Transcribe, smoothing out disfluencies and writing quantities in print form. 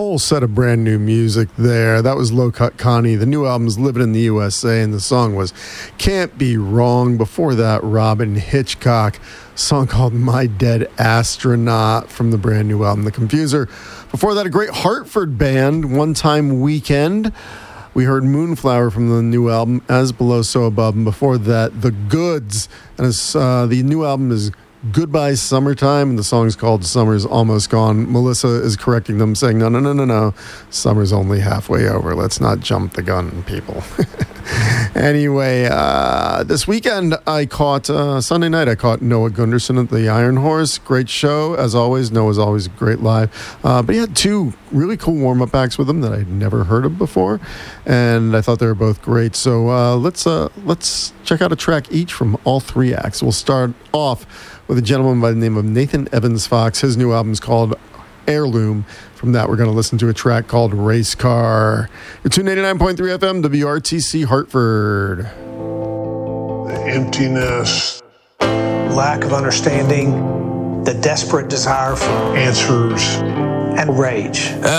whole set of brand new music there. That was Low Cut Connie. The new album's Living in the USA, and the song was Can't Be Wrong. Before that, Robin Hitchcock, a song called My Dead Astronaut from the brand new album, The Confuser. Before that, a great Hartford band, One Time Weekend. We heard Moonflower from the new album, As Below, So Above. And before that, The Goods. And the new album is Goodbye Summertime, and the song's called Summer's Almost Gone. Melissa is correcting them, saying, no. Summer's only halfway over. Let's not jump the gun, people. Anyway, this weekend Sunday night, I caught Noah Gunderson at the Iron Horse. Great show, as always. Noah's always great live. But he had two really cool warm-up acts with him that I'd never heard of before, and I thought they were both great. So let's check out a track each from all three acts. We'll start off with a gentleman by the name of Nathan Evans Fox. His new album's called Heirloom. From that, we're going to listen to a track called Race Car. You're tuned 89.3 FM, WRTC Hartford. The emptiness, lack of understanding, the desperate desire for answers, and rage.